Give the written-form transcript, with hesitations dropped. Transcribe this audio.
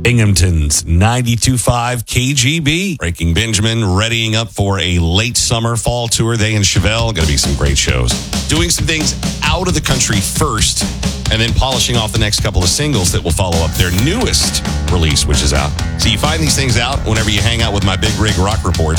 Binghamton's 92.5 KGB. Breaking Benjamin, readying up for a late summer fall tour. They and Chevelle, going to be some great shows. Doing some things out of the country first, and then polishing off the next couple of singles that will follow up their newest release, which is out. So you find these things out whenever you hang out with my Big Rig Rock Report.